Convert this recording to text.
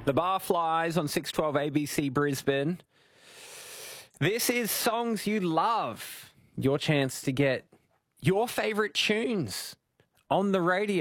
The Barflies on 612 ABC Brisbane. This is Songs You Love. Your chance to get your favourite tunes on the radio.